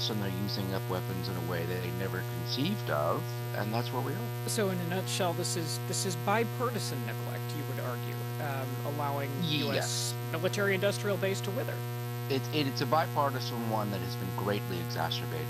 and they're using up weapons in a way that they never conceived of, and that's where we are. So, in a nutshell, this is bipartisan neglect, you would argue, allowing U.S. Yes. military-industrial base to wither. It's a bipartisan one that has been greatly exacerbated